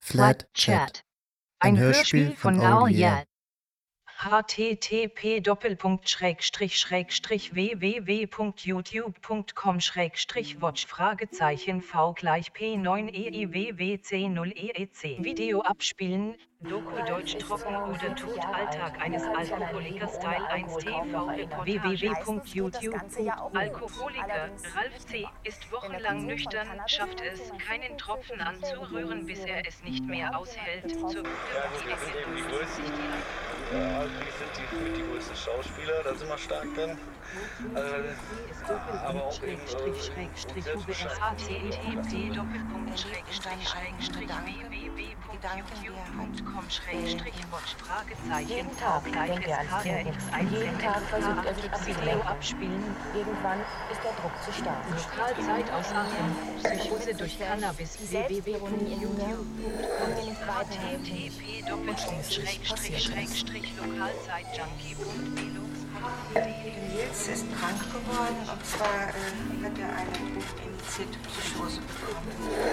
Flat Chat. Ein Hörspiel von All Yeah. http://www.youtube.com/v-p9eiwwc0eec Video abspielen, Doku Deutsch trocken oder tot Alltag eines Alkoholikers Teil 1 TV Report www.youtube.alkoholiker Ralf C. ist wochenlang nüchtern, schafft es, keinen Tropfen anzurühren, bis er es nicht mehr aushält. Zur die größten Schauspieler, da sind wir stark drin. Aber auch eben jeden Tag versucht er sich Video abspielen. Irgendwann ist der Druck zu stark. Lokalzeit aus Aachen. Psychose durch Cannabis. Nils ist krank geworden und zwar hat er eine initiierte Psychose bekommen.